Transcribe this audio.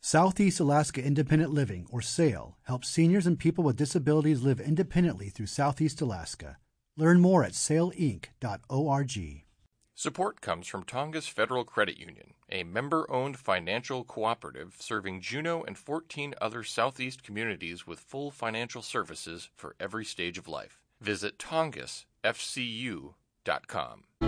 Southeast Alaska Independent Living, or SAIL, helps seniors and people with disabilities live independently through Southeast Alaska. Learn more at sailinc.org. Support comes from Tongass Federal Credit Union, a member-owned financial cooperative serving Juneau and 14 other Southeast communities with full financial services for every stage of life. Visit tongassfcu.com.